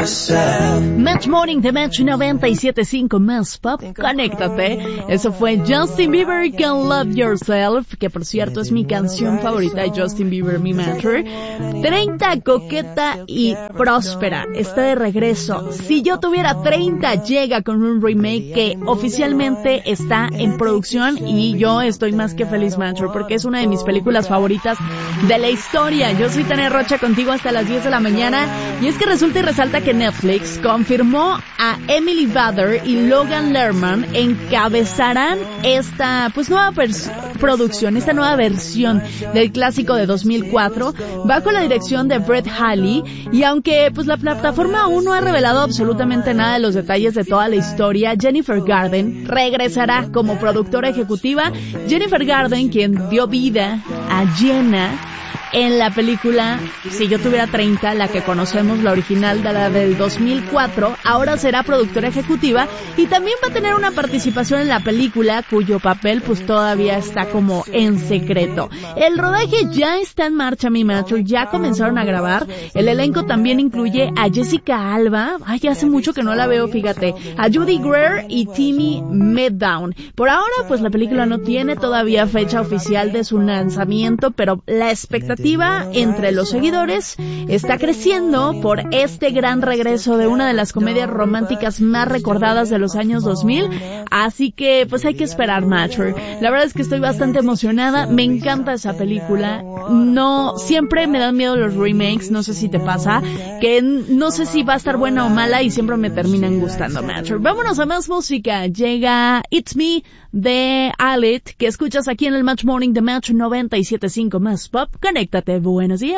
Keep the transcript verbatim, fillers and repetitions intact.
Match Morning de Match noventa y siete punto cinco más pop, conéctate. Eso fue Justin Bieber con Love Yourself, que por cierto es mi canción favorita de Justin Bieber, mi Matter. treinta, coqueta y próspera, está de regreso. Si yo tuviera treinta, llega con un remake que oficialmente está en producción y yo estoy más que feliz, Matter, porque es una de mis películas favoritas de la historia. Yo soy Tania Rocha, contigo hasta las diez de la mañana, y es que resulta y resalta que Netflix confirmó a Emily Bader y Logan Lerman encabezarán esta pues nueva pers- producción, esta nueva versión del clásico de dos mil cuatro bajo la dirección de Brett Halley. Y aunque pues la plataforma aún no ha revelado absolutamente nada de los detalles de toda la historia, Jennifer Garden regresará como productora ejecutiva. Jennifer Garden, quien dio vida a Jenna en la película Si yo tuviera treinta, la que conocemos, la original de la del dos mil cuatro, ahora será productora ejecutiva y también va a tener una participación en la película cuyo papel pues todavía está como en secreto. El rodaje ya está en marcha, mi macho, ya comenzaron a grabar. El elenco también incluye a Jessica Alba, ay, hace mucho que no la veo, fíjate, a Judy Greer y Timmy Meddown. Por ahora pues la película no tiene todavía fecha oficial de su lanzamiento, pero la expectativa entre los seguidores está creciendo por este gran regreso de una de las comedias románticas más recordadas de los años dos mil, así que pues hay que esperar, Mature. La verdad es que estoy bastante emocionada, me encanta esa película. No, siempre me dan miedo los remakes, no sé si te pasa, que no sé si va a estar buena o mala y siempre me terminan gustando, Mature. Vámonos a más música, llega It's Me de Alit, que escuchas aquí en el Match Morning de Match noventa y siete punto cinco más pop. Conéctate, buenos días.